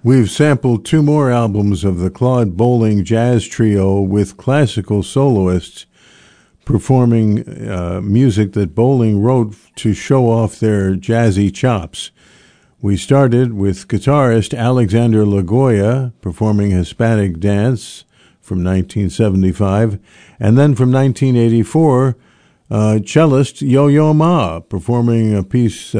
We've sampled two more albums of the Claude Bolling Jazz Trio with classical soloists performing music that Bolling wrote to show off their jazzy chops. We started with guitarist Alexander Lagoya performing Hispanic Dance from 1975, and then from 1984, cellist Yo-Yo Ma performing a piece